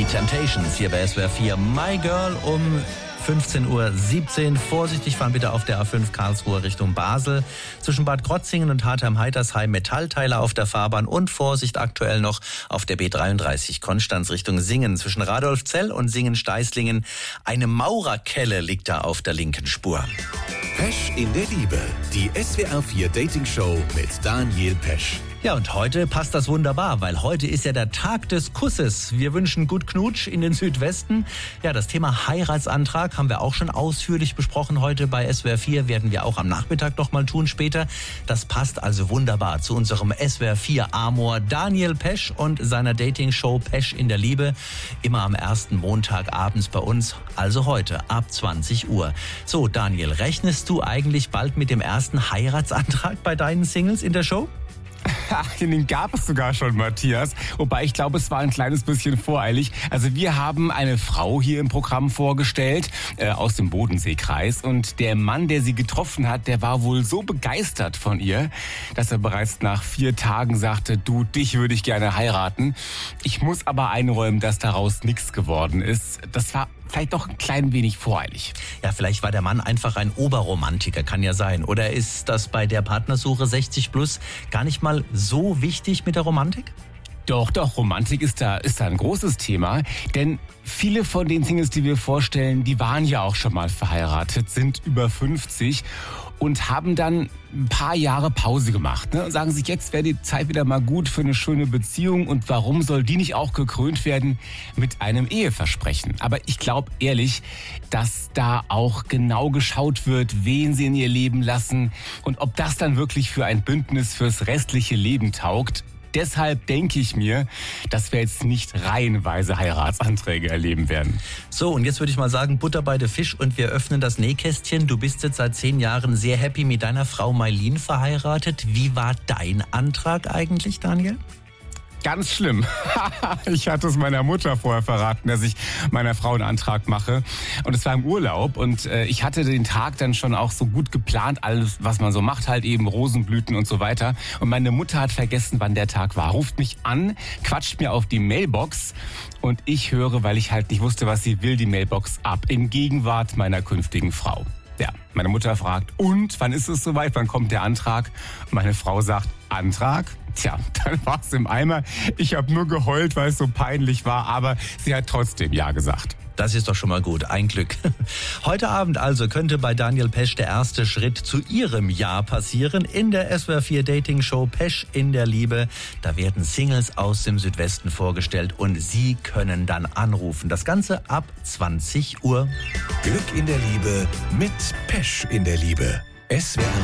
Die Temptations hier bei SWR 4. My Girl um 15:17 Uhr. Vorsichtig fahren bitte auf der A5 Karlsruhe Richtung Basel. Zwischen Bad Krotzingen und Hartheim-Heitersheim Metallteile auf der Fahrbahn und Vorsicht aktuell noch auf der B33 Konstanz Richtung Singen. Zwischen Radolfzell und Singen-Steißlingen eine Maurerkelle liegt da auf der linken Spur. Pesch in der Liebe, die SWR 4 Dating Show mit Daniel Pesch. Ja, und heute passt das wunderbar, weil heute ist ja der Tag des Kusses. Wir wünschen gut Knutsch in den Südwesten. Ja, das Thema Heiratsantrag haben wir auch schon ausführlich besprochen heute bei SWR 4. Werden wir auch am Nachmittag noch mal tun später. Das passt also wunderbar zu unserem SWR 4 Amor Daniel Pesch und seiner Dating-Show Pesch in der Liebe. Immer am ersten Montag abends bei uns, also heute ab 20 Uhr. So, Daniel, rechnest du eigentlich bald mit dem ersten Heiratsantrag bei deinen Singles in der Show? Den gab es sogar schon, Matthias. Wobei ich glaube, es war ein kleines bisschen voreilig. Also wir haben eine Frau hier im Programm vorgestellt, aus dem Bodenseekreis. Und der Mann, der sie getroffen hat, der war wohl so begeistert von ihr, dass er bereits nach 4 Tagen sagte, du, dich würde ich gerne heiraten. Ich muss aber einräumen, dass daraus nichts geworden ist. Das war vielleicht doch ein klein wenig voreilig. Ja, vielleicht war der Mann einfach ein Oberromantiker, kann ja sein. Oder ist das bei der Partnersuche 60 plus gar nicht mal so wichtig mit der Romantik? Doch, Romantik ist da ein großes Thema, denn viele von den Singles, die wir vorstellen, die waren ja auch schon mal verheiratet, sind über 50 und haben dann ein paar Jahre Pause gemacht. Ne? Und sagen sich, jetzt wäre die Zeit wieder mal gut für eine schöne Beziehung und warum soll die nicht auch gekrönt werden mit einem Eheversprechen? Aber ich glaube ehrlich, dass da auch genau geschaut wird, wen sie in ihr Leben lassen und ob das dann wirklich für ein Bündnis fürs restliche Leben taugt. Deshalb denke ich mir, dass wir jetzt nicht reihenweise Heiratsanträge erleben werden. So, und jetzt würde ich mal sagen, Butter bei der Fisch und wir öffnen das Nähkästchen. Du bist jetzt seit 10 Jahren sehr happy mit deiner Frau Maylin verheiratet. Wie war dein Antrag eigentlich, Daniel? Ganz schlimm. Ich hatte es meiner Mutter vorher verraten, dass ich meiner Frau einen Antrag mache. Und es war im Urlaub und ich hatte den Tag dann schon auch so gut geplant, alles, was man so macht, halt eben Rosenblüten und so weiter. Und meine Mutter hat vergessen, wann der Tag war. Ruft mich an, quatscht mir auf die Mailbox und ich höre, weil ich halt nicht wusste, was sie will, die Mailbox ab. In Gegenwart meiner künftigen Frau. Ja, meine Mutter fragt, und wann ist es soweit, wann kommt der Antrag? Meine Frau sagt, Antrag? Tja, dann war es im Eimer. Ich habe nur geheult, weil es so peinlich war, aber sie hat trotzdem Ja gesagt. Das ist doch schon mal gut, ein Glück. Heute Abend also könnte bei Daniel Pesch der erste Schritt zu ihrem Ja passieren in der SWR 4 Dating Show Pesch in der Liebe. Da werden Singles aus dem Südwesten vorgestellt und Sie können dann anrufen. Das Ganze ab 20 Uhr. Glück in der Liebe mit Pesch in der Liebe. SWR